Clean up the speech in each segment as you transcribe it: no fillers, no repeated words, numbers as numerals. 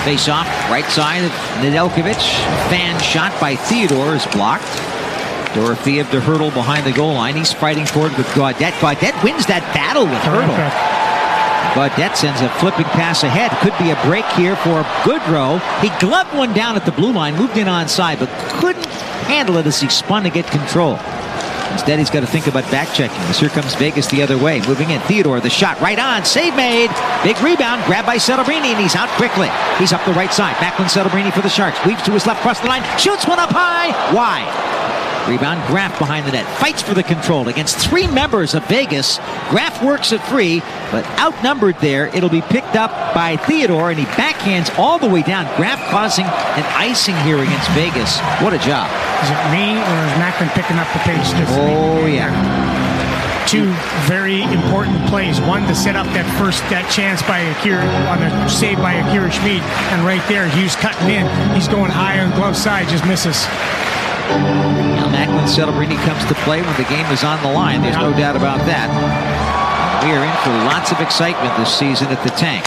Face off, right side of Nedeljkovic. Fan shot by Theodore is blocked. Dorothea to Hurdle behind the goal line. He's fighting for it with Gaudette. Gaudette wins that battle with Hurdle. Gaudette sends a flipping pass ahead. Could be a break here for Goodrow. He gloved one down at the blue line, moved in onside, but couldn't handle it as he spun to get control. Instead, he's got to think about back-checking. As here comes Vegas the other way. Moving in. Theodore, the shot right on. Save made. Big rebound. Grabbed by Celebrini, and he's out quickly. He's up the right side. Backlund Celebrini for the Sharks. Weaves to his left, across the line. Shoots one up high. Wide. Rebound. Graff behind the net. Fights for the control against three members of Vegas. Graff works it free, but outnumbered there. It'll be picked up by Theodore, and he backhands all the way down. Graff causing an icing here against Vegas. What a job. Is it me, or is Macklin picking up the pace? Oh, yeah. Two very important plays. One to set up that chance by Akira on the save by Akira Schmid, and right there Hughes cutting in. He's going high on the glove side, just misses. Now Macklin Celebrini comes to play when the game is on the line. There's no doubt about that. We are in for lots of excitement this season at the Tank.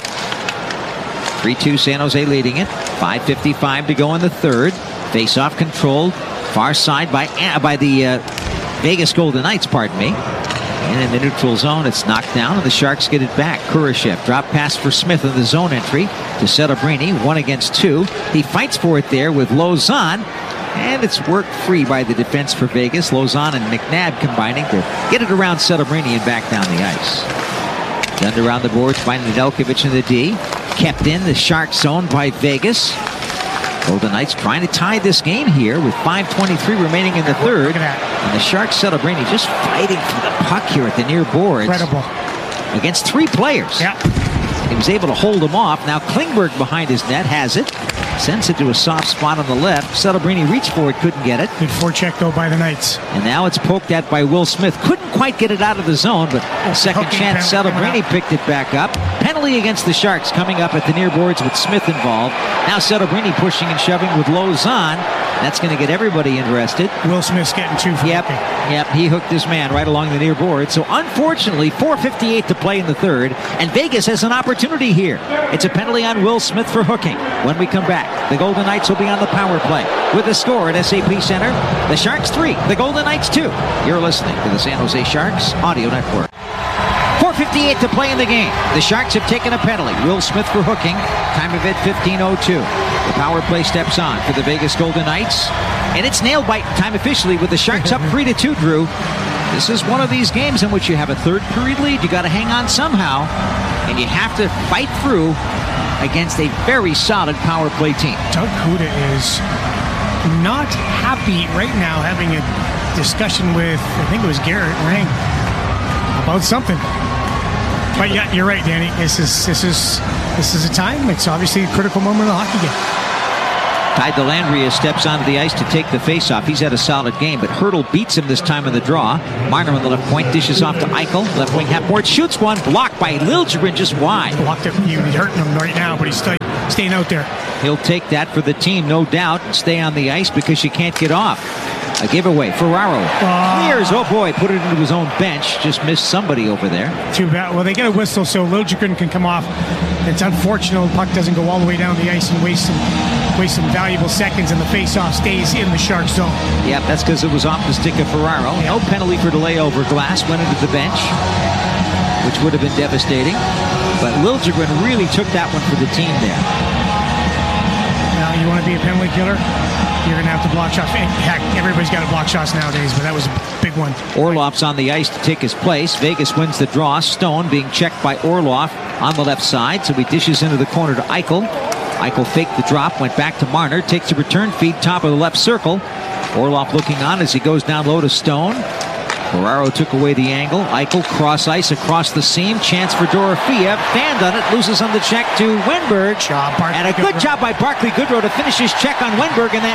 3-2 San Jose leading it. 5:55 to go in the third. Face-off controlled. Far side by the Vegas Golden Knights, pardon me. And in the neutral zone, it's knocked down, and the Sharks get it back. Kurashev, drop pass for Smith in the zone entry to Celebrini, 1 against 2. He fights for it there with Lauzon, and it's worked free by the defense for Vegas. Lauzon and McNabb combining to get it around Celebrini and back down the ice. Done around the boards by Nedeljkovic in the D. Kept in the Shark zone by Vegas. Golden Knights trying to tie this game here with 5:23 remaining in the third. And the Sharks Celebrini just fighting for the puck here at the near boards. Incredible. Against 3 players. Yeah. He was able to hold them off. Now Klingberg behind his net has it. Sends it to a soft spot on the left. Celebrini reached for it, couldn't get it. Good forecheck, though, by the Knights. And now it's poked at by Will Smith. Couldn't quite get it out of the zone, but second chance, Celebrini picked it back up. Penalty against the Sharks coming up at the near boards with Smith involved. Now Celebrini pushing and shoving with Lauzon. That's going to get everybody interested. Will Smith's getting 2 for Yep, he hooked his man right along the near board. So unfortunately, 4:58 to play in the third, and Vegas has an opportunity here. It's a penalty on Will Smith for hooking. When we come back, the Golden Knights will be on the power play. With the score at SAP Center, the Sharks 3, the Golden Knights 2. You're listening to the San Jose Sharks Audio Network. 4:58 to play in the game. The Sharks have taken a penalty. Will Smith for hooking. Time of it 15:02. The power play steps on for the Vegas Golden Knights. And it's nailed by time officially with the Sharks up 3-2, Drew. This is one of these games in which you have a third period lead. You got to hang on somehow. And you have to fight through against a very solid power play team. Doug Kuda is not happy right now, having a discussion with, I think it was Garrett Rang, about something. But yeah, you're right, Danny. This is a time. It's obviously a critical moment of the hockey game. Ty Dellandrea steps onto the ice to take the faceoff. He's had a solid game, but Hurdle beats him this time in the draw. Marner on the left point, dishes off to Eichel. Left wing half board, shoots one, blocked by Liljegren just wide. Blocked it. He's hurting him right now, but he's still staying out there. He'll take that for the team, no doubt, and stay on the ice because you can't get off. A giveaway. Ferraro clears. Oh boy, put it into his own bench. Just missed somebody over there. Too bad. Well, they get a whistle so Liljegren can come off. It's unfortunate the puck doesn't go all the way down the ice and waste some valuable seconds, and the face-off stays in the Shark zone. Yep, that's because it was off the stick of Ferraro. No penalty for delay over glass. Went into the bench, which would have been devastating. But Liljegren really took that one for the team there. Now, you want to be a penalty killer? You're going to have to block shots. Heck, everybody's got to block shots nowadays, but that was a big one. Orlov's on the ice to take his place. Vegas wins the draw. Stone being checked by Orlov on the left side, so he dishes into the corner to Eichel. Eichel faked the drop, went back to Marner, takes a return feed, top of the left circle. Orlov looking on as he goes down low to Stone. Ferraro took away the angle. Eichel cross ice across the seam. Chance for Dorofeev. Fanned on it. Loses on the check to Wenberg. And a good job by Barclay Goodrow to finish his check on Wenberg and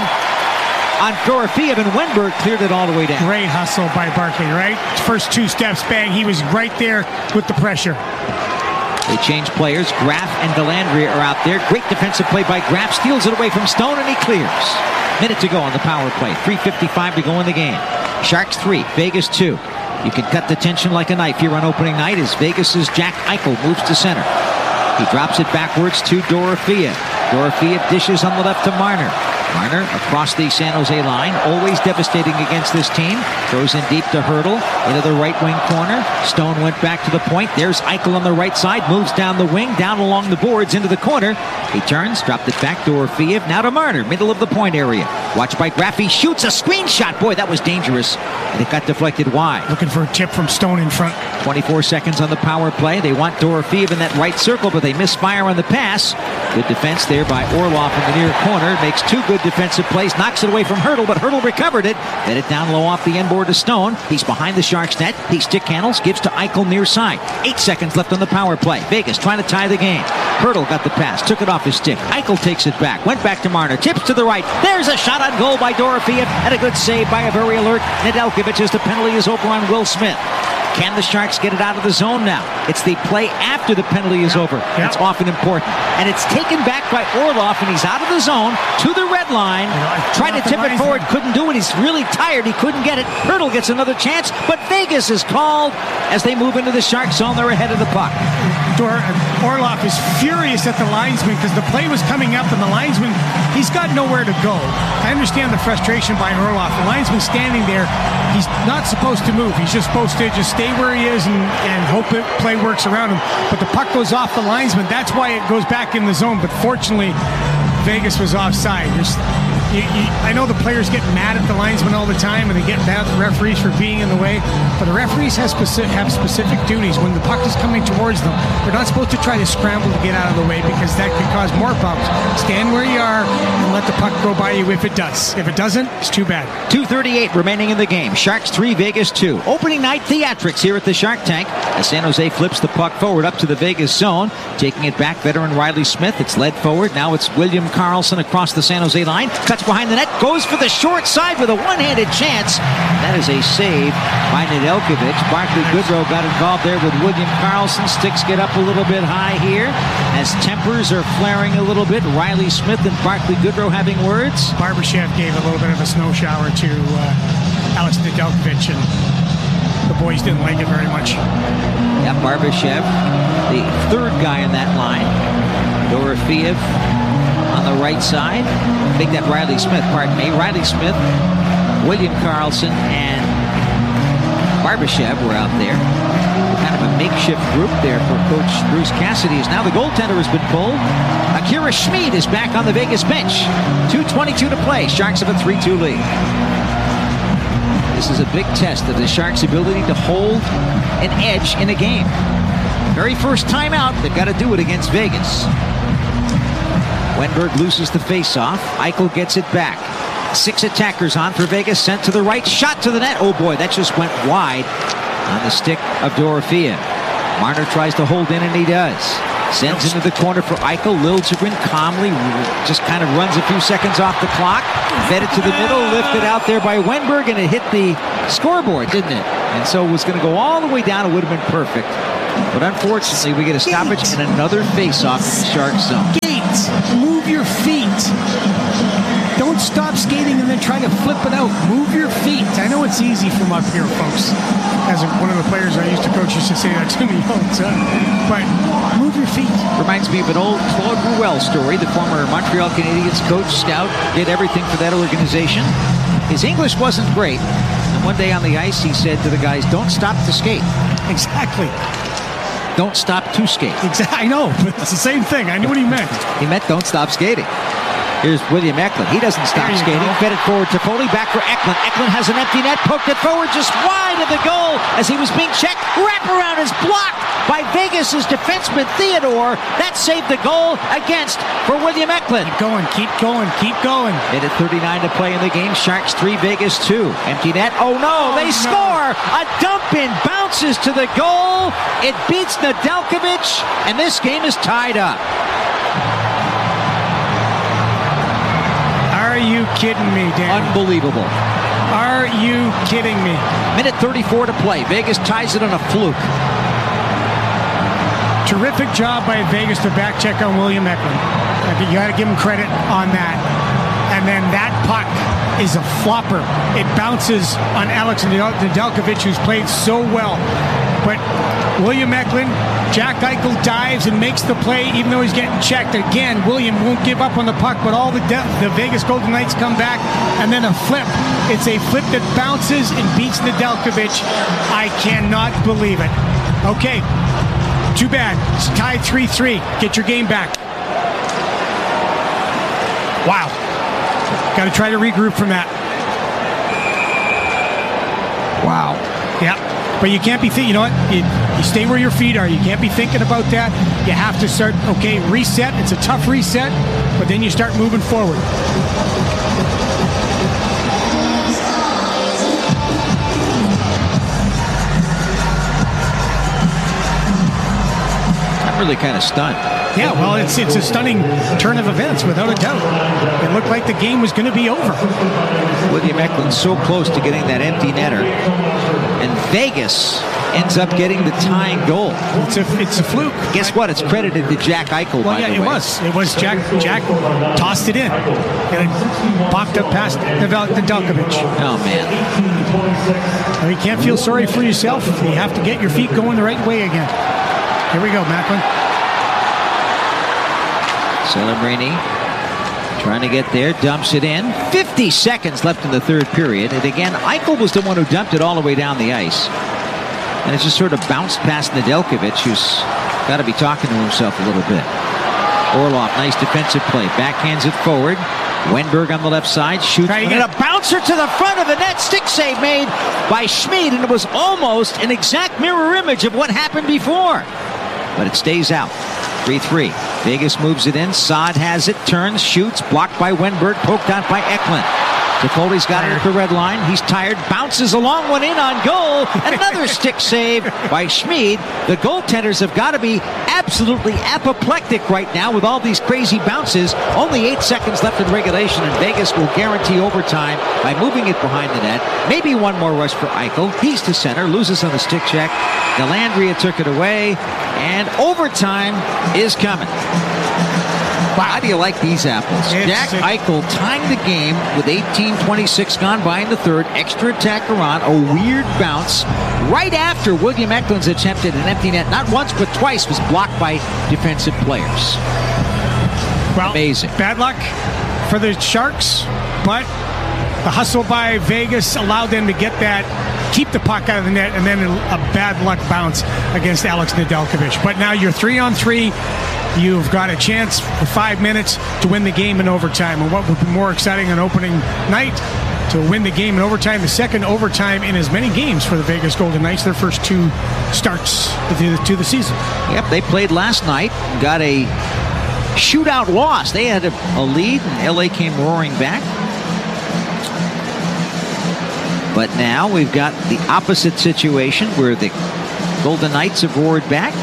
on Dorofeev, and Wenberg cleared it all the way down. Great hustle by Barclay, right? First 2 steps, bang. He was right there with the pressure. They change players. Graff and Dellandrea are out there. Great defensive play by Graff. Steals it away from Stone, and he clears. Minute to go on the power play. 3:55 to go in the game. Sharks 3, Vegas 2. You can cut the tension like a knife here on opening night as Vegas's Jack Eichel moves to center. He drops it backwards to Dorofeev. Dorofeev dishes on the left to Marner. Marner across the San Jose line, always devastating against this team. Throws in deep to Hertl into the right wing corner. Stone went back to the point. There's Eichel on the right side, moves down the wing, down along the boards into the corner. He turns, dropped it back. Dorofeev now to Marner, middle of the point area. Watched by Graffi, shoots a screen shot. Boy, that was dangerous, and it got deflected wide. Looking for a tip from Stone in front. 24 seconds on the power play. They want Dorofeev in that right circle, but they misfire on the pass. Good defense there by Orlov in the near corner. Makes two good defensive plays, knocks it away from Hertl, but Hertl recovered it. Fed it down low off the end board to Stone. He's behind the Sharks net. He stick handles, gives to Eichel near side. 8 seconds left on the power play. Vegas trying to tie the game. Hertl got the pass, took it off his stick. Eichel takes it back, went back to Marner, tips to the right. There's a shot on goal by Dorofeev, and a good save by a very alert Nedeljkovic as the penalty is over on Will Smith. Can the Sharks get it out of the zone now? It's the play after the penalty is over. That's often important. And it's taken back by Orlov, and he's out of the zone to the red line. Tried to tip it forward, couldn't do it. He's really tired. He couldn't get it. Hertl gets another chance, but Vegas is called as they move into the Shark zone. They're ahead of the puck. Orlov is furious at the linesman because the play was coming up and the linesman, he's got nowhere to go. I understand the frustration by Orlov. The linesman's standing there. He's not supposed to move. He's just supposed to just stay where he is and hope that play works around him. But the puck goes off the linesman. That's why it goes back in the zone. But fortunately, Vegas was offside. I know the players get mad at the linesman all the time, and they get mad at the referees for being in the way, but the referees have specific duties. When the puck is coming towards them, they're not supposed to try to scramble to get out of the way, because that could cause more problems. Stand where you are and let the puck go by you if it does. If it doesn't, it's too bad. 2:38 remaining in the game. Sharks 3, Vegas 2. Opening night theatrics here at the Shark Tank as San Jose flips the puck forward up to the Vegas zone. Taking it back, veteran Riley Smith. It's led forward. Now it's William Karlsson across the San Jose line. Cuts behind the net, goes for the short side with a one-handed chance. That is a save by Nedeljkovic. Barclay Goodrow got involved there with William Karlsson. Sticks get up a little bit high here as tempers are flaring a little bit. Riley Smith and Barclay Goodrow having words. Barbashev gave a little bit of a snow shower to Alex Nedeljkovic, and the boys didn't like it very much. Yeah, Barbashev, the third guy in that line. Dorofeev on the right side. I think that Riley Smith, Riley Smith, William Karlsson, and Barbashev were out there. Kind of a makeshift group there for Coach Bruce Cassidy. As now the goaltender has been pulled. Akira Schmid is back on the Vegas bench. 2:22 to play. Sharks have a 3-2 lead. This is a big test of the Sharks' ability to hold an edge in a game. Very first time out, they've got to do it against Vegas. Wenberg loses the faceoff. Eichel gets it back. 6 attackers on for Vegas. Sent to the right. Shot to the net. Oh boy, that just went wide on the stick of Dorofeev. Marner tries to hold in, and he does. Sends into the corner for Eichel. Liljegren calmly just kind of runs a few seconds off the clock. Fed it to the middle. Lifted out there by Wenberg, and it hit the scoreboard, didn't it? And so it was going to go all the way down. It would have been perfect. But unfortunately, we get a stoppage and another face-off in the Sharks zone. Move your feet. Don't stop skating and then try to flip it out. Move your feet. I know it's easy from up here, folks. As one of the players I used to coach used to say that to me all the time. But move your feet. Reminds me of an old Claude Ruel story. The former Montreal Canadiens coach, scout, did everything for that organization. His English wasn't great. And one day on the ice, he said to the guys, "Don't stop to skate." Exactly. Don't stop to skate. Exactly. I know, but it's the same thing. I knew what he meant. He meant don't stop skating. Here's William Eklund. He doesn't stop skating. Fed it forward to Foley. Back for Eklund. Eklund has an empty net. Poked it forward just wide of the goal as he was being checked. Wraparound is blocked by Vegas' defenseman Theodore. That saved the goal against for William Eklund. Keep going. Keep going. Keep going. Minute 39 to play in the game. Sharks 3, Vegas 2. Empty net. Oh no, they score! A dump in bounces to the goal. It beats Nedeljkovic, and this game is tied up. Are you kidding me, Dan? Unbelievable. Are you kidding me? Minute 34 to play. Vegas ties it on a fluke. Terrific job by Vegas to back check on William Eklund. I think you got to give him credit on that. And then that puck is a flopper. It bounces on Alex Nedeljkovic, who's played so well. But William Eklund Jack Eichel dives and makes the play, even though he's getting checked. Again, William won't give up on the puck, but all the Vegas Golden Knights come back, and then a flip. It's a flip that bounces and beats Nedeljkovic. I cannot believe it. Okay, too bad. It's tied 3-3. Get your game back. Wow. Got to try to regroup from that. Wow. Yeah. But you can't be thinking, you know what? You stay where your feet are. You can't be thinking about that. You have to start, okay, reset. It's a tough reset, but then you start moving forward. I'm really kind of stunned. Yeah, well, it's a stunning turn of events, without a doubt. It looked like the game was going to be over. William Eklund's so close to getting that empty netter, and Vegas ends up getting the tying goal. It's a fluke. Guess what? It's credited to Jack Eichel, well, by the way. It was. Jack tossed it in. And it popped up past Nedeljkovic. Oh, man. You can't feel sorry for yourself. You have to get your feet going the right way again. Here we go, Macklin. Celebrini trying to get there, dumps it in. 50 seconds left in the third period. And again, Eichel was the one who dumped it all the way down the ice. And it just sort of bounced past Nedeljkovic, who's got to be talking to himself a little bit. Orlov, nice defensive play. Backhands it forward. Wenberg on the left side, shoots. And a bouncer to the front of the net. Stick save made by Schmid. And it was almost an exact mirror image of what happened before. But it stays out. 3-3. Vegas moves it in. Saad has it, turns, shoots, blocked by Wenberg, poked out by Eklund. Toffoli's got it at the red line. He's tired, bounces a long one in on goal. Another stick save by Schmid. The goaltenders have got to be absolutely apoplectic right now with all these crazy bounces. Only 8 seconds left in regulation, and Vegas will guarantee overtime by moving it behind the net. Maybe one more rush for Eichel. He's to center, loses on the stick check. Dellandrea took it away, and overtime is coming. Wow, how do you like these apples? Jack Eichel tying the game with 18:26 gone by in the third. Extra attacker on, a weird bounce right after William Eklund's attempt at an empty net. Not once, but twice was blocked by defensive players. Well, amazing. Bad luck for the Sharks, but the hustle by Vegas allowed them to get that, keep the puck out of the net, and then a bad luck bounce against Alex Nedeljkovic. But now you're 3-on-3. You've got a chance for 5 minutes to win the game in overtime. And what would be more exciting on opening night to win the game in overtime, the second overtime in as many games for the Vegas Golden Knights, their first 2 starts to the season. Yep, they played last night, got a shootout loss. They had a lead, and LA came roaring back. But now we've got the opposite situation where the Golden Knights have roared back.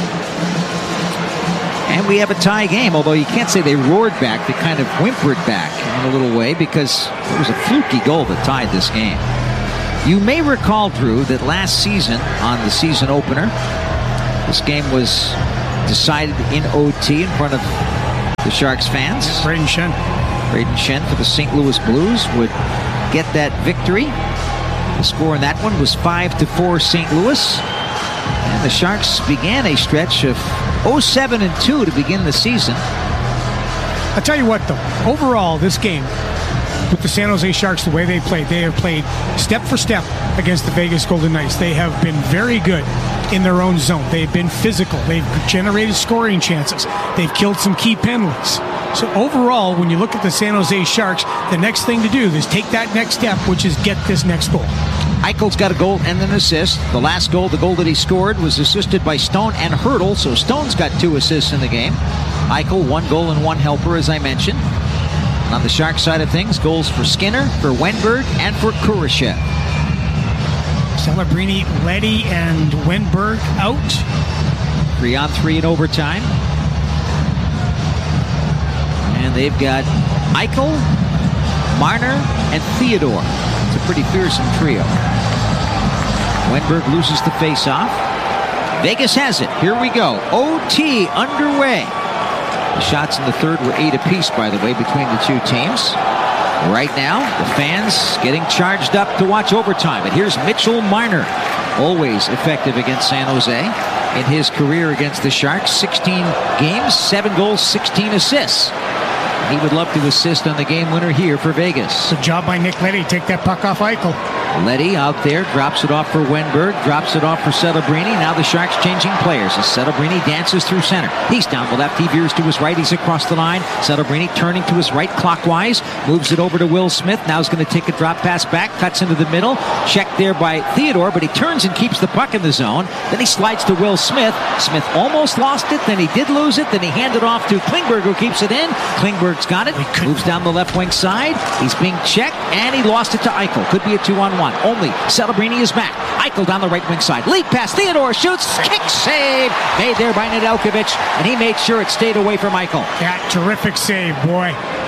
And we have a tie game, although you can't say they roared back. They kind of whimpered back in a little way because it was a fluky goal that tied this game. You may recall, Drew, that last season on the season opener, this game was decided in OT in front of the Sharks fans. Braden Shen for the St. Louis Blues would get that victory. The score in that one was 5-4 St. Louis. And the Sharks began a stretch of 0-7-2 to begin the season. I'll tell you what, though. Overall, this game with the San Jose Sharks, the way they have played step for step against the Vegas Golden Knights. They have been very good in their own zone. They've been physical. They've generated scoring chances. They've killed some key penalties. So overall, when you look at the San Jose Sharks, the next thing to do is take that next step, which is get this next goal. Eichel's got a goal and an assist. The last goal, the goal that he scored, was assisted by Stone and Hurdle, so Stone's got 2 assists in the game. Eichel, 1 goal and 1 helper, as I mentioned. On the Sharks side of things, goals for Skinner, for Wenberg, and for Kurashev. Celebrini, Leddy, and Wenberg out. 3-on-3 in overtime. And they've got Eichel, Marner, and Theodore. It's a pretty fearsome trio. Wenberg loses the face-off. Vegas has it. Here we go. OT underway. The shots in the third were 8 apiece, by the way, between the two teams. Right now, the fans getting charged up to watch overtime. But here's Mitchell Marner, always effective against San Jose. in his career against the Sharks. 16 games, 7 goals, 16 assists. He would love to assist on the game winner here for Vegas. Good job by Nick Leddy. Take that puck off Eichel. Leddy out there, drops it off for Wenberg, drops it off for Celebrini. Now the Sharks changing players as Celebrini dances through center. He's down the left, he veers to his right, he's across the line. Celebrini turning to his right clockwise, moves it over to Will Smith. Now he's going to take a drop pass back, cuts into the middle. Checked there by Theodore, but he turns and keeps the puck in the zone. Then he slides to Will Smith. Smith almost lost it, then he did lose it, then he handed off to Klingberg, who keeps it in. Klingberg's got it, moves down the left wing side. He's being checked, and he lost it to Eichel. Could be a 2-on-1. Only Celebrini is back. Eichel down the right wing side. Lead pass. Theodore shoots. Kick save. Made there by Nedeljkovic, and he made sure it stayed away from Eichel. Yeah, terrific save, boy.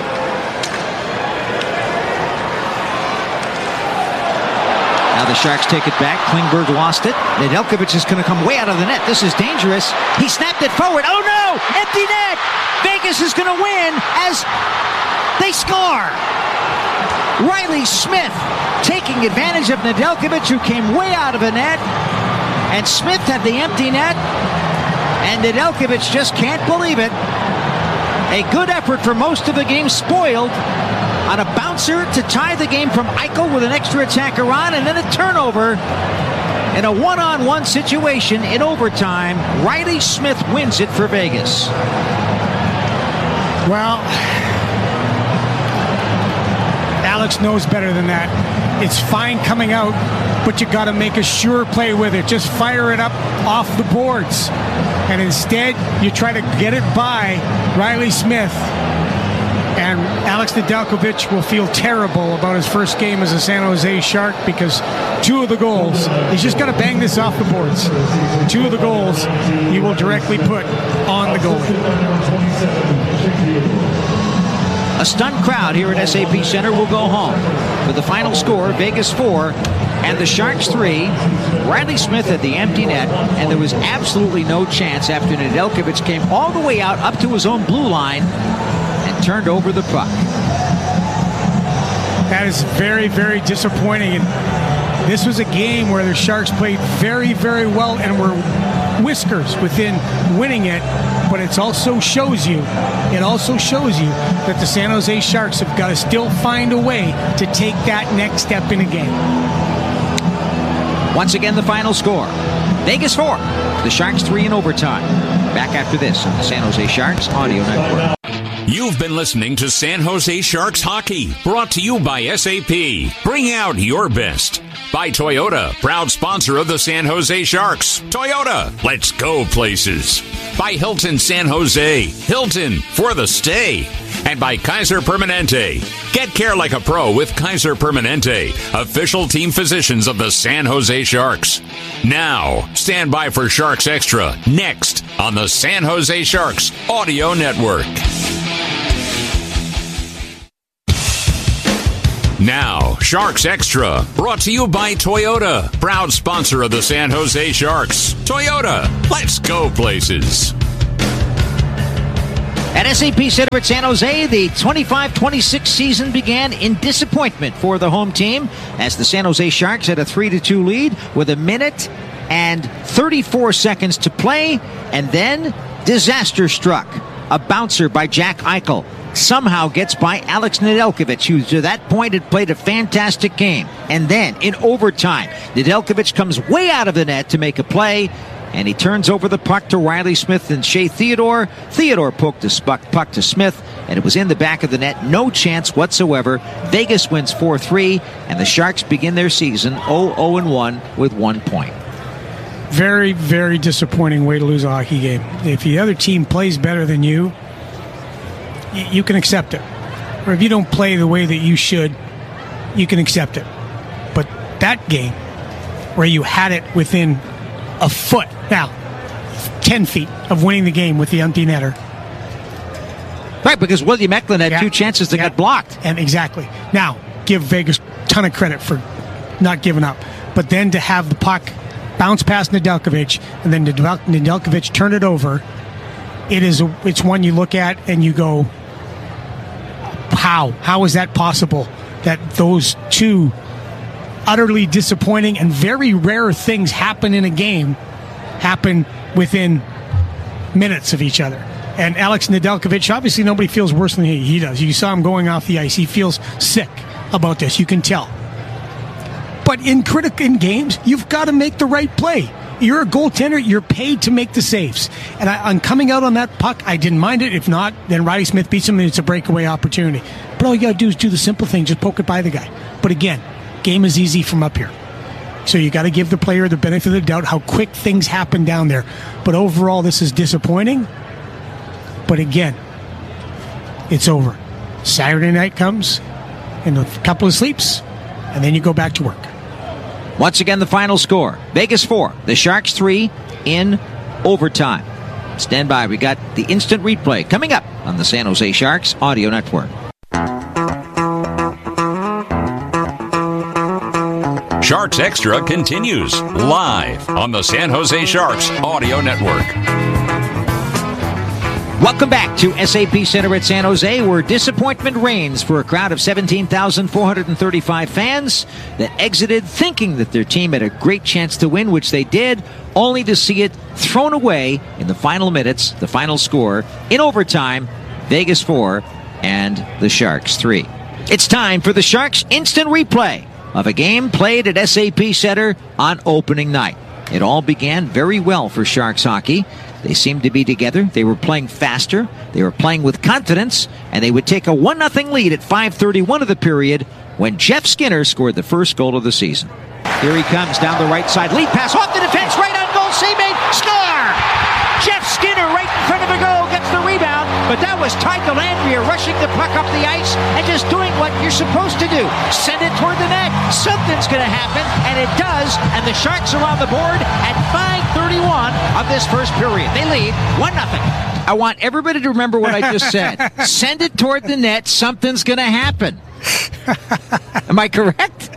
Now the Sharks take it back. Klingberg lost it. Nedeljkovic is going to come way out of the net. This is dangerous. He snapped it forward. Oh no! Empty net! Vegas is going to win as they score. Riley Smith taking advantage of Nedeljkovic, who came way out of the net, and Smith had the empty net, and Nedeljkovic just can't believe it. A good effort for most of the game spoiled on a bouncer to tie the game from Eichel with an extra attacker on, and then a turnover in a one-on-one situation in overtime. Riley Smith wins it for Vegas. Well, Alex knows better than that. It's fine coming out, but you got to make a sure play with it. Just fire it up off the boards. And instead, you try to get it by Riley Smith. And Alex Nedeljkovic will feel terrible about his first game as a San Jose Shark, because 2 of the goals, he's just got to bang this off the boards. 2 of the goals he will directly put on the goalie. A stunned crowd here at SAP Center will go home with the final score, Vegas 4 and the Sharks 3. Riley Smith had the empty net, and there was absolutely no chance after Nedeljkovic came all the way out up to his own blue line and turned over the puck. That is very, very disappointing. And this was a game where the Sharks played very, very well and were whiskers within winning it. But it also shows you that the San Jose Sharks have got to still find a way to take that next step in a game. Once again, the final score, Vegas 4, the Sharks 3 in overtime. Back after this on the San Jose Sharks Audio Network. You've been listening to San Jose Sharks Hockey, brought to you by SAP. Bring out your best. By Toyota, proud sponsor of the San Jose Sharks. Toyota, let's go places. By Hilton San Jose, Hilton for the stay. And by Kaiser Permanente. Get care like a pro with Kaiser Permanente, official team physicians of the San Jose Sharks. Now, stand by for Sharks Extra, next on the San Jose Sharks Audio Network. Now, Sharks Extra, brought to you by Toyota, proud sponsor of the San Jose Sharks. Toyota, let's go places. At SAP Center at San Jose, the 25-26 season began in disappointment for the home team as the San Jose Sharks had a 3-2 lead with 1 minute and 34 seconds to play, and then disaster struck. A bouncer by Jack Eichel somehow gets by Alex Nedeljkovic, who to that point had played a fantastic game. And then, in overtime, Nedeljkovic comes way out of the net to make a play, and he turns over the puck to Riley Smith and Shea Theodore. Theodore poked the puck to Smith, and it was in the back of the net. No chance whatsoever. Vegas wins 4-3, and the Sharks begin their season 0-1 with 1 point. Very, very disappointing way to lose a hockey game. If the other team plays better than you, you can accept it. Or if you don't play the way that you should, you can accept it. But that game, where you had it within a foot, now 10 feet of winning the game with the empty netter. Right, because William Eklund had 2 chances that got blocked. And exactly. Now, give Vegas a ton of credit for not giving up. But then to have the puck bounce past Nedeljkovic, and then Nedeljkovic turn it over, it's one you look at and you go, how is that possible that those 2 utterly disappointing and very rare things happen in a game happen within minutes of each other. And Alex Nedeljkovic, obviously nobody feels worse than he does. You saw him going off the ice. He feels sick about this. You can tell. But in games, you've got to make the right play. You're a goaltender. You're paid to make the saves. And on coming out on that puck, I didn't mind it. If not, then Riley Smith beats him and it's a breakaway opportunity. But all you got to do is do the simple thing. Just poke it by the guy. But again, game is easy from up here. So you got to give the player the benefit of the doubt how quick things happen down there. But overall, this is disappointing. But again, it's over. Saturday night comes and a couple of sleeps, and then you go back to work. Once again, the final score. Vegas 4, the Sharks 3 in overtime. Stand by. We got the instant replay coming up on the San Jose Sharks Audio Network. Sharks Extra continues live on the San Jose Sharks Audio Network. Welcome back to SAP Center at San Jose, where disappointment reigns for a crowd of 17,435 fans that exited thinking that their team had a great chance to win, which they did, only to see it thrown away in the final minutes, the final score, in overtime, Vegas 4 and the Sharks 3. It's time for the Sharks instant replay of a game played at SAP Center on opening night. It all began very well for Sharks hockey. They seemed to be together. They were playing faster. They were playing with confidence. And they would take a 1-0 lead at 5:31 of the period when Jeff Skinner scored the first goal of the season. Here he comes down the right side. Lead pass off the defense. Right on goal. Save made. Score! Jeff Skinner right in front of the goal gets the rebound. But that was Ty Dellandrea rushing the puck up the ice and just doing what you're supposed to do. Send it toward the net. Something's going to happen. And it does. And the Sharks are on the board at 5:31 of this first period. They lead 1-0. I want everybody to remember what I just said. Send it toward the net. Something's going to happen. Am I correct?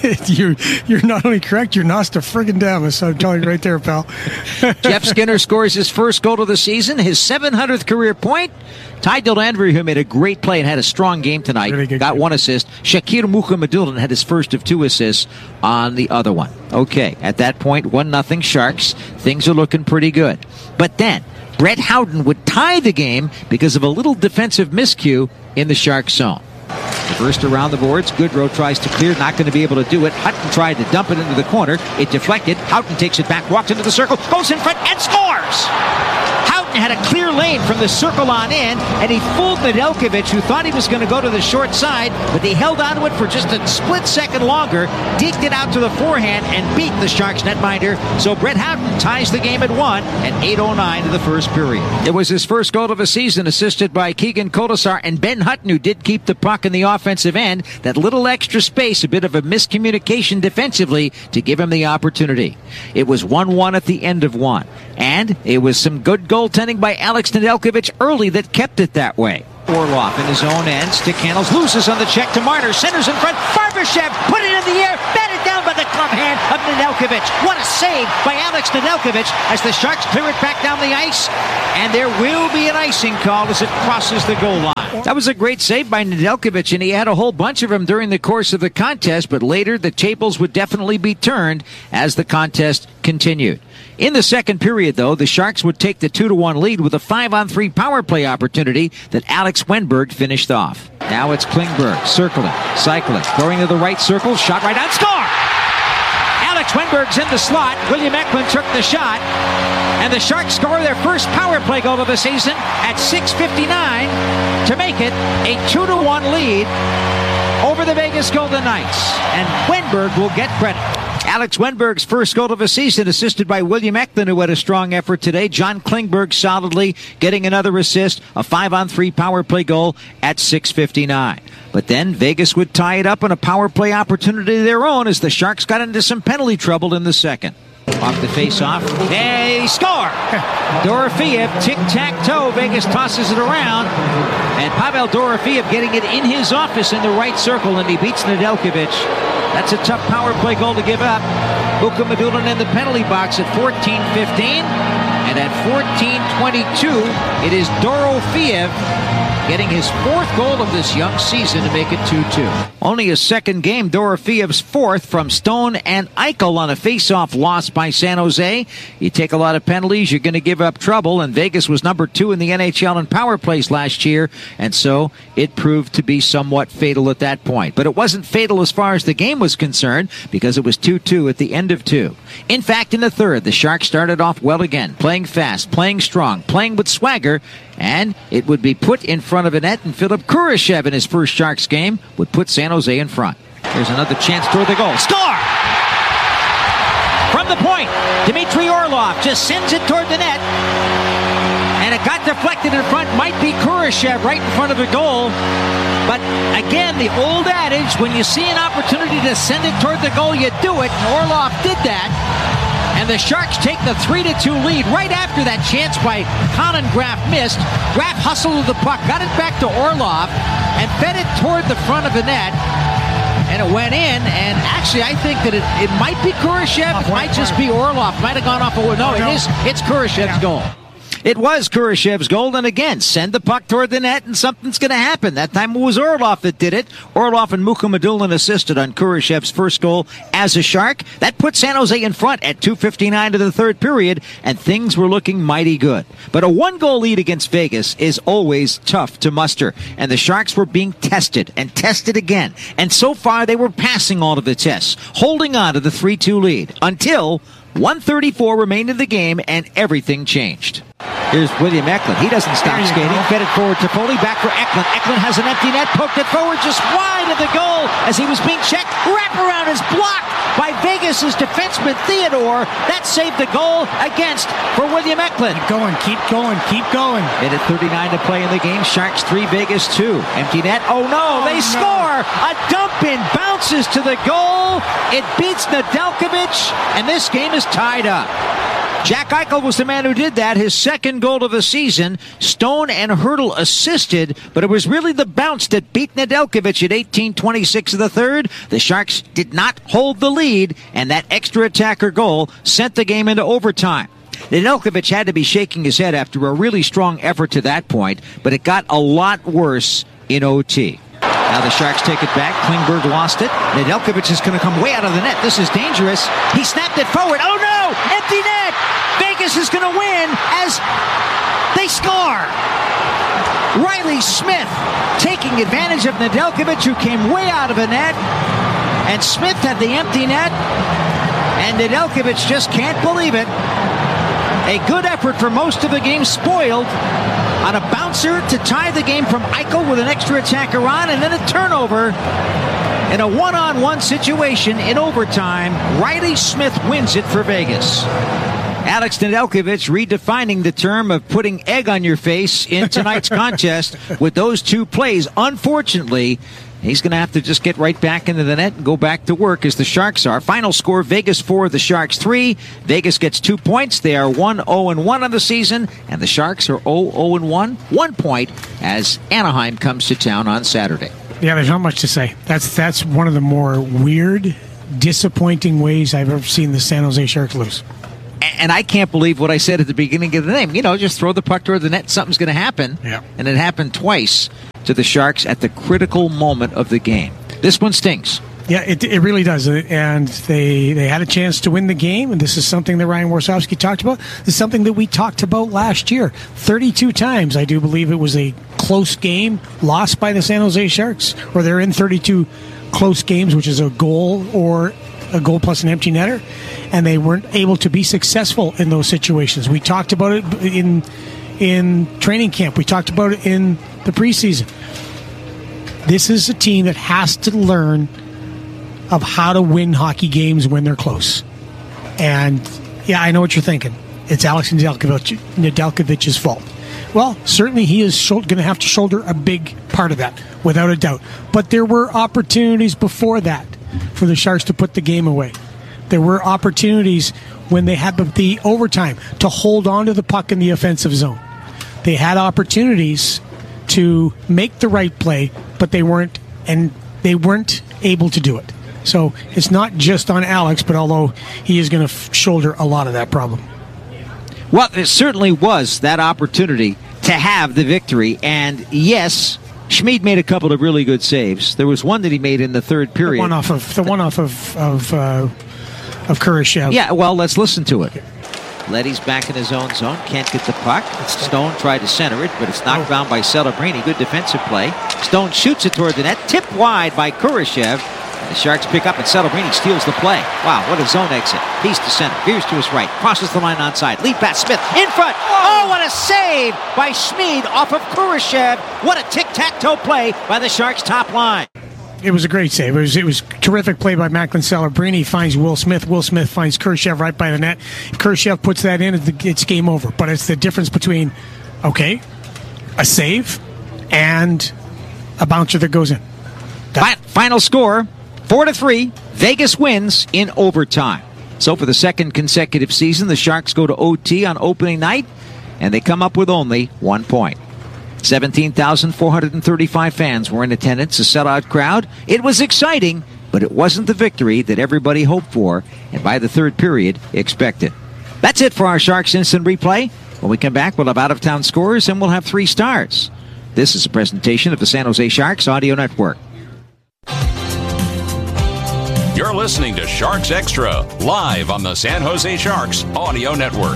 You're not only correct, you're Nostradamus. I'm telling you right there, pal. Jeff Skinner scores his first goal of the season, his 700th career point. Ty Dellandrea, who made a great play and had a strong game tonight, really got one assist. Shakir Mukhamadullin had his first of 2 assists on the other one. Okay, at that point, 1-0 Sharks. Things are looking pretty good. But then, Brett Howden would tie the game because of a little defensive miscue in the Sharks zone. Reversed around the boards. Goodrow tries to clear, not going to be able to do it. Hutton tried to dump it into the corner. It deflected. Houghton takes it back, walks into the circle, goes in front, and scores! Houghton had a clear lane from the circle on in, and he fooled Nedeljkovic, who thought he was going to go to the short side, but he held onto it for just a split second longer, deked it out to the forehand, and beat the Sharks netminder. So Brett Houghton ties the game at 1 at 8:09 of the first period. It was his first goal of the season, assisted by Keegan Colasar and Ben Hutton, who did keep the puck in the offensive end. That little extra space, a bit of a miscommunication defensively to give him the opportunity. It was 1-1 at the end of 1. And it was some good goaltending by Alex Nedeljkovic early that kept it that way. Orlov in his own end. Stick handles, loses on the check to Marner. Centers in front. Barbashev put it in the air. Batted down by the glove hand of Nedeljkovic. What a save by Alex Nedeljkovic as the Sharks clear it back down the ice. And there will be an icing call as it crosses the goal line. That was a great save by Nedeljkovic, and he had a whole bunch of them during the course of the contest, but later the tables would definitely be turned as the contest continued. In the second period, though, the Sharks would take the 2-1 lead with a 5-on-3 power play opportunity that Alex Wenberg finished off. Now it's Klingberg, circling, cycling, going to the right circle, shot right on, score! Alex Wenberg's in the slot. William Eklund took the shot, and the Sharks score their first power play goal of the season at 6:59 to make it a 2-1 lead over the Vegas Golden Knights, and Wenberg will get credit. Alex Wenberg's first goal of the season, assisted by William Eklund, who had a strong effort today. John Klingberg solidly getting another assist, a 5-on-3 power play goal at 6:59. But then Vegas would tie it up on a power play opportunity of their own as the Sharks got into some penalty trouble in the second. Off the face-off, they score! Dorofeev, tic-tac-toe, Vegas tosses it around, and Pavel Dorofeev getting it in his office in the right circle, and he beats Nedeljkovic. That's a tough power play goal to give up. Mukhamadullin in the penalty box at 14:15, And at 14:22, it is Dorofeev getting his fourth goal of this young season to make it 2-2. Only his second game, Dorofeev's fourth from Stone and Eichel on a face-off loss by San Jose. You take a lot of penalties, you're going to give up trouble, and Vegas was number 2 in the NHL in power plays last year, and so it proved to be somewhat fatal at that point. But it wasn't fatal as far as the game was concerned, because it was 2-2 at the end of 2. In fact, in the third, the Sharks started off well again, playing fast, playing strong, playing with swagger, and it would be put in front of a net, and Philip Kurashev in his first Sharks game would put San Jose in front. Here's another chance toward the goal. Score! From the point, Dmitry Orlov just sends it toward the net, and it got deflected in front. Might be Kurashev right in front of the goal. But again, the old adage, when you see an opportunity to send it toward the goal, you do it, and Orlov did that. And the Sharks take the 3-2 lead right after that chance by Conan Graff missed. Graff hustled with the puck, got it back to Orlov, and fed it toward the front of the net. And it went in, and actually I think that it might be Kurashev. It might just be Orlov. Might have gone off. No, it's Kurashev's goal. It was Kurashev's goal, and again, send the puck toward the net, and something's going to happen. That time it was Orlov that did it. Orlov and Mukhamadullin assisted on Kurashev's first goal as a Shark. That put San Jose in front at 2:59 to the third period, and things were looking mighty good. But a one-goal lead against Vegas is always tough to muster, and the Sharks were being tested and tested again. And so far, they were passing all of the tests, holding on to the 3-2 lead, until 1:34 remained in the game, and everything changed. Here's William Eklund. He doesn't stop skating. Fed it forward to Foley. Back for Eklund. Eklund has an empty net. Poked it forward just wide of the goal as he was being checked. Wraparound is blocked by Vegas' defenseman Theodore. That saved the goal against for William Eklund. Keep going. Minute 39 to play in the game. Sharks 3, Vegas 2. Empty net. Oh no, they score! A dump in bounces to the goal. It beats Nedeljkovic, and this game is tied up. Jack Eichel was the man who did that, his second goal of the season. Stone and Hertl assisted, but it was really the bounce that beat Nedeljkovic at 18:26 of the third. The Sharks did not hold the lead, and that extra attacker goal sent the game into overtime. Nedeljkovic had to be shaking his head after a really strong effort to that point, but it got a lot worse in OT. Now the Sharks take it back. Klingberg lost it. Nedeljkovic is going to come way out of the net. This is dangerous. He snapped it forward. Oh no! Empty net! Vegas is going to win as they score. Riley Smith taking advantage of Nedeljkovic, who came way out of the net. And Smith had the empty net. And Nedeljkovic just can't believe it. A good effort for most of the game spoiled on a bouncer to tie the game from Eichel with an extra attacker on, and then a turnover in a one-on-one situation in overtime. Riley Smith wins it for Vegas. Alex Nedeljkovic redefining the term of putting egg on your face in tonight's contest with those two plays. Unfortunately, he's going to have to just get right back into the net and go back to work as the Sharks are. Final score, Vegas 4, the Sharks 3. Vegas gets 2 points. They are 1-0-1 on the season, and the Sharks are 0-0-1. 1 point as Anaheim comes to town on Saturday. Yeah, there's not much to say. That's one of the more weird, disappointing ways I've ever seen the San Jose Sharks lose. And I can't believe what I said at the beginning of the game. You know, just throw the puck toward the net, something's going to happen. Yeah. And it happened twice to the Sharks at the critical moment of the game. This one stings. Yeah, it really does. And they had a chance to win the game, and this is something that Ryan Warsofsky talked about. This is something that we talked about last year. 32 times, I do believe it was a close game lost by the San Jose Sharks, or they're in 32 close games, which is a goal or a goal plus an empty netter, and they weren't able to be successful in those situations. We talked about it in training camp. We talked about it in the preseason. This is a team that has to learn of how to win hockey games when they're close. And yeah, I know what you're thinking. It's Alex Nedeljkovic's fault. Well, certainly he is going to have to shoulder a big part of that, without a doubt. But there were opportunities before that for the Sharks to put the game away. There were opportunities when they had the overtime to hold on to the puck in the offensive zone. They had opportunities to make the right play, but they weren't able to do it. So it's not just on Alex, but although he is going to shoulder a lot of that problem. Well, there certainly was that opportunity to have the victory. And yes, Schmid made a couple of really good saves. There was one that he made in the third period. The one off of Kurashev. Yeah, well, let's listen to it. Letty's back in his own zone. Can't get the puck. Stone tried to center it, but it's knocked down by Celebrini. Good defensive play. Stone shoots it toward the net. Tipped wide by Kurashev. The Sharks pick up, and Celebrini steals the play. Wow, what a zone exit. He's to center. Veers to his right. Crosses the line onside. Lead pass. Smith in front. Oh, what a save by Schmid off of Kurashev. What a tic-tac-toe play by the Sharks' top line. It was a great save. It was terrific play by Macklin Celebrini. Finds Will Smith. Will Smith finds Kurashev right by the net. If Kurashev puts that in, it's game over. But it's the difference between, a save and a bouncer that goes in. Final score, 4-3. Vegas wins in overtime. So for the second consecutive season, the Sharks go to OT on opening night, and they come up with only 1 point. 17,435 fans were in attendance, a sellout crowd. It was exciting, but it wasn't the victory that everybody hoped for, and by the third period, expected. That's it for our Sharks Instant Replay. When we come back, we'll have out-of-town scores, and we'll have 3 stars. This is a presentation of the San Jose Sharks Audio Network. You're listening to Sharks Extra, live on the San Jose Sharks Audio Network.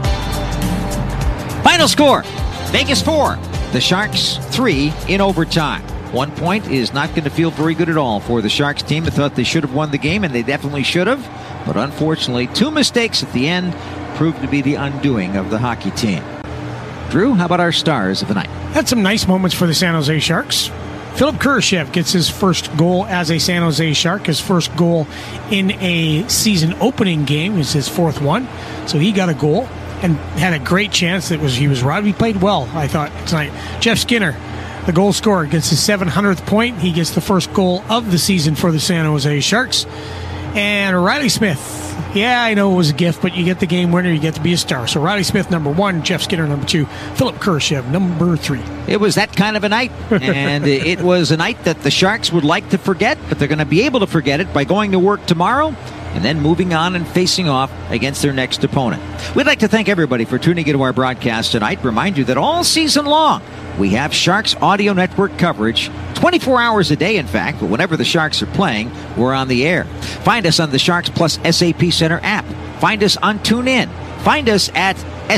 Final score, Vegas 4. The Sharks 3 in overtime. 1 point is not going to feel very good at all for the Sharks team. They thought they should have won the game, and they definitely should have. But unfortunately, 2 mistakes at the end proved to be the undoing of the hockey team. Drew, how about our stars of the night? Had some nice moments for the San Jose Sharks. Philip Kurashev gets his first goal as a San Jose Shark. His first goal in a season opening game is his 4th one. So he got a goal and had a great chance. He was right. He played well, I thought, tonight. Jeff Skinner, the goal scorer, gets his 700th point. He gets the first goal of the season for the San Jose Sharks. And Riley Smith, yeah, I know it was a gift, but you get the game winner, you get to be a star. So Riley Smith, number 1, Jeff Skinner, number 2, Philip Kurashev, number 3. It was that kind of a night, and it was a night that the Sharks would like to forget, but they're going to be able to forget it by going to work tomorrow and then moving on and facing off against their next opponent. We'd like to thank everybody for tuning into our broadcast tonight. Remind you that all season long, we have Sharks Audio Network coverage 24 hours a day, in fact, but whenever the Sharks are playing, we're on the air. Find us on the Sharks Plus SAP Center app. Find us on TuneIn. Find us at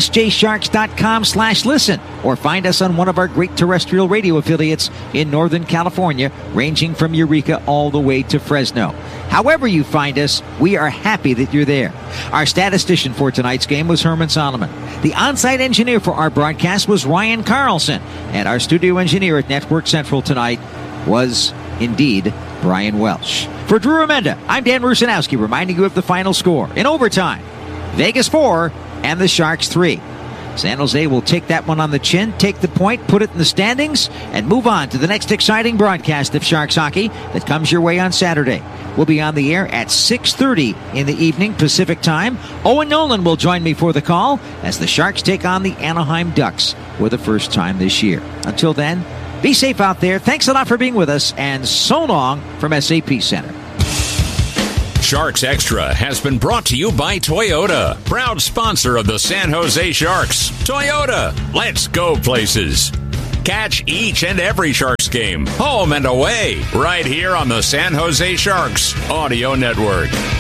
sjsharks.com/listen, or find us on one of our great terrestrial radio affiliates in Northern California, ranging from Eureka all the way to Fresno. However you find us, we are happy that you're there. Our statistician for tonight's game was Herman Solomon. The on-site engineer for our broadcast was Ryan Carlson. And our studio engineer at Network Central tonight was, indeed, Brian Welsh. For Drew Remenda, I'm Dan Rusanowski, reminding you of the final score. In overtime, Vegas 4 and the Sharks 3. San Jose will take that one on the chin, take the point, put it in the standings, and move on to the next exciting broadcast of Sharks hockey that comes your way on Saturday. We'll be on the air at 6:30 in the evening Pacific time. Owen Nolan will join me for the call as the Sharks take on the Anaheim Ducks for the first time this year. Until then, be safe out there. Thanks a lot for being with us, and so long from SAP Center. Sharks Extra has been brought to you by Toyota, proud sponsor of the San Jose Sharks. Toyota, let's go places. Catch each and every Sharks game, home and away, right here on the San Jose Sharks Audio Network.